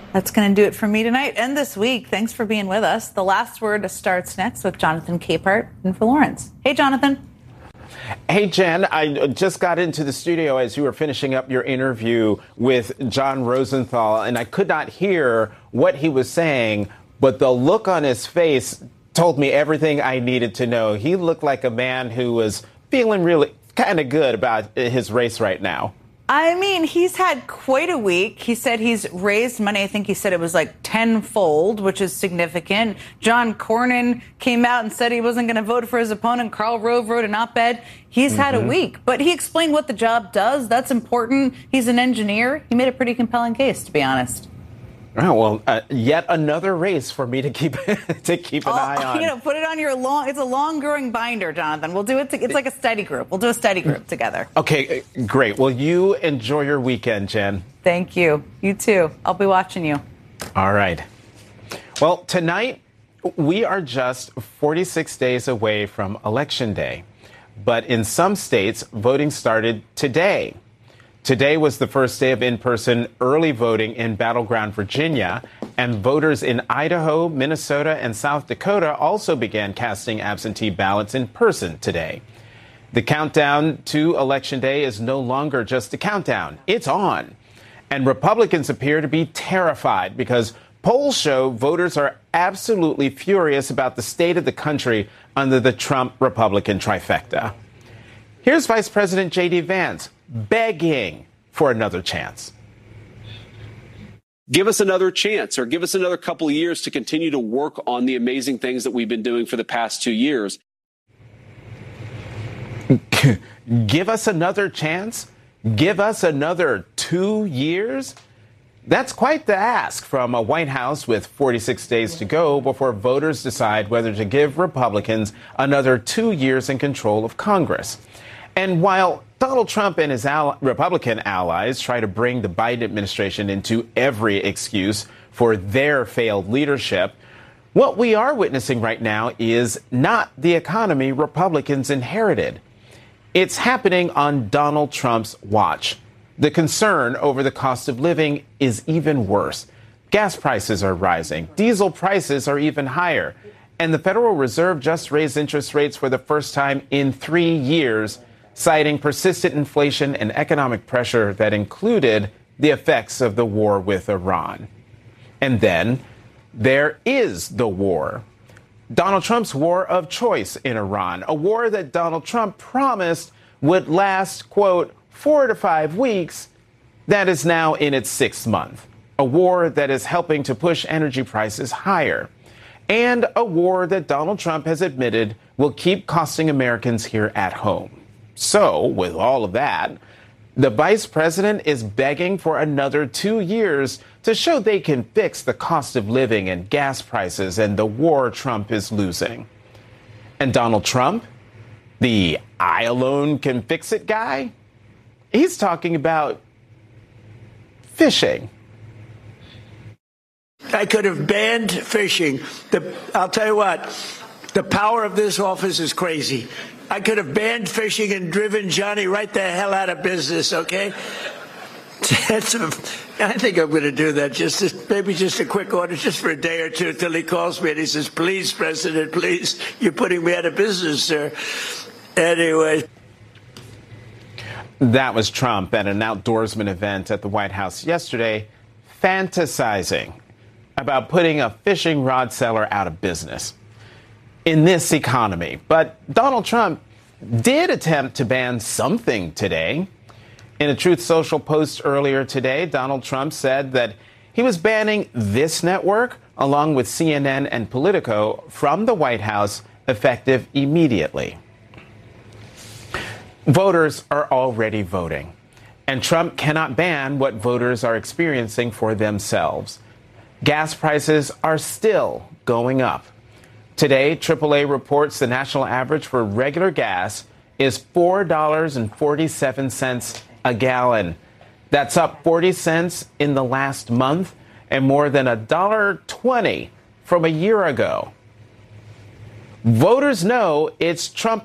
That's going to do it for me tonight and this week. Thanks for being with us. The Last Word starts next with Jonathan Capehart in Florence. Hey, Jonathan. Hey, Jen, I just got into the studio as you were finishing up your interview with John Rosenthal, and I could not hear what he was saying, but the look on his face told me everything I needed to know. He looked like a man who was feeling really kind of good about his race right now. I mean, he's had quite a week. He said he's raised money. I think he said it was like tenfold, which is significant. John Cornyn came out and said he wasn't going to vote for his opponent. Karl Rove wrote an op-ed. He's had a week, but he explained what the job does. That's important. He's an engineer. He made a pretty compelling case, to be honest. Oh, well, yet another race for me to keep an eye on. You know, put it on your it's a long-growing binder, Jonathan. We'll do it. It's like a study group. We'll do a study group together. Okay, great. Well, you enjoy your weekend, Jen. Thank you. You too. I'll be watching you. All right. Well, tonight, we are just 46 days away from Election Day. But in some states, voting started today. Today was the first day of in-person early voting in battleground Virginia, and voters in Idaho, Minnesota, and South Dakota also began casting absentee ballots in person today. The countdown to Election Day is no longer just a countdown. It's on. And Republicans appear to be terrified because polls show voters are absolutely furious about the state of the country under the Trump-Republican trifecta. Here's Vice President J.D. Vance begging for another chance. Give us another chance, or give us another couple of years to continue to work on the amazing things that we've been doing for the past 2 years. Give us another chance? Give us another 2 years? That's quite the ask from a White House with 46 days to go before voters decide whether to give Republicans another 2 years in control of Congress. And while Donald Trump and his Republican allies try to bring the Biden administration into every excuse for their failed leadership, what we are witnessing right now is not the economy Republicans inherited. It's happening on Donald Trump's watch. The concern over the cost of living is even worse. Gas prices are rising. Diesel prices are even higher. And the Federal Reserve just raised interest rates for the first time in 3 years, citing persistent inflation and economic pressure that included the effects of the war with Iran. And then there is the war. Donald Trump's war of choice in Iran, a war that Donald Trump promised would last, quote, 4 to 5 weeks, that is now in its 6th month. A war that is helping to push energy prices higher. And a war that Donald Trump has admitted will keep costing Americans here at home. So, with all of that, the vice president is begging for another 2 years to show they can fix the cost of living and gas prices and the war Trump is losing. And Donald Trump, the I alone can fix it guy, he's talking about fishing. I could have banned fishing. I'll tell you what, the power of this office is crazy. I could have banned fishing and driven Johnny right the hell out of business, okay? I think I'm going to do that, maybe just a quick order, just for a day or two till he calls me and he says, please, President, please, you're putting me out of business, sir. Anyway. That was Trump at an outdoorsman event at the White House yesterday, fantasizing about putting a fishing rod seller out of business in this economy. But Donald Trump did attempt to ban something today. In a Truth Social post earlier today, Donald Trump said that he was banning this network, along with CNN and Politico, from the White House, effective immediately. Voters are already voting, and Trump cannot ban what voters are experiencing for themselves. Gas prices are still going up. Today, AAA reports the national average for regular gas is $4.47 a gallon. That's up 40 cents in the last month and more than $1.20 from a year ago. Voters know it's Trump